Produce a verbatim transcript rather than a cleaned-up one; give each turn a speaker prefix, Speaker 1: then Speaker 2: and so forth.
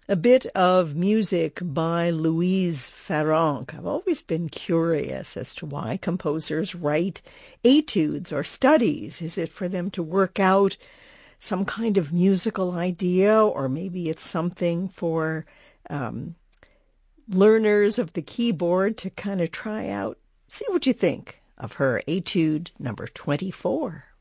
Speaker 1: A bit of music by Louise Farrenc. I've always been curious as to why composers write etudes or studies. Is it for them to work out some kind of musical idea, or maybe it's something for um, learners of the keyboard to kind of try out? See what you think of her etude number twenty-four.